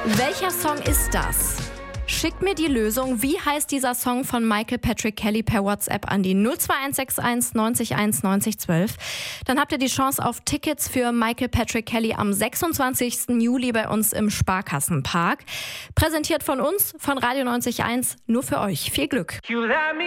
Welcher Song ist das? Schickt mir die Lösung. Wie heißt dieser Song von Michael Patrick Kelly per WhatsApp an die 02161 90 1 90 12? Dann habt ihr die Chance auf Tickets für Michael Patrick Kelly am 26. Juli bei uns im Sparkassenpark. Präsentiert von uns, von Radio 90.1, nur für euch. Viel Glück.